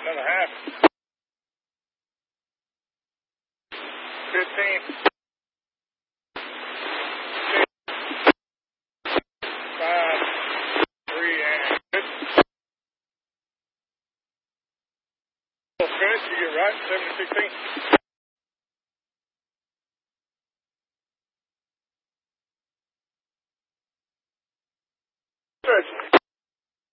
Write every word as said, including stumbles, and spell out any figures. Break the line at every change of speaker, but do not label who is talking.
Another half. Fifteen. Six. Five. Three and good. Finish. You get right. Seven to sixteen.